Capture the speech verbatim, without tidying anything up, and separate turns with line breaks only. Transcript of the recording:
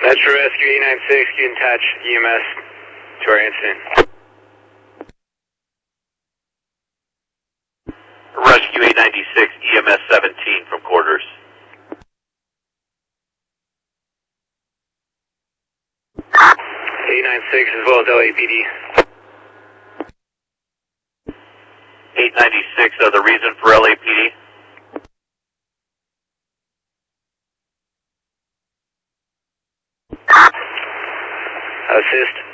Metro Rescue eight nine six, you can attach E M S to our incident.
Rescue eight ninety-six, E M S seventeen from quarters.
eight nine six as well as L A P D.
eight ninety-six, uh, the reason for L A P D?
Assist.